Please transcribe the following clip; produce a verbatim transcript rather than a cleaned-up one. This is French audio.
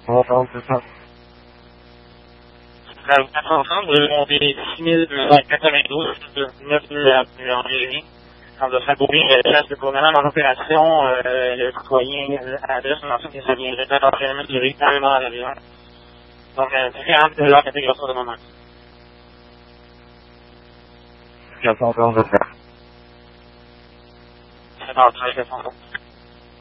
On va c'est ça. La quatre ensemble, ils ont des six mille deux cent quatre-vingt-douze, neuf mille en Virginie. On doit s'abourir la classe de gouvernement en opération, euh, le citoyen à l'adresse, mais ensuite, ça viendrait potentiellement directement à l'avion. Donc, euh, c'est quarante dollars d'intégration de moment. quatre cent trente, je vais faire. C'est dans le